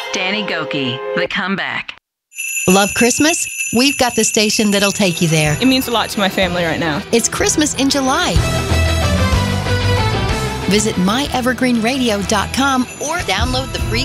Danny Gokey, The Comeback. Love Christmas? We've got the station that'll take you there. It means a lot to my family right now. It's Christmas in July. Visit myevergreenradio.com or download the free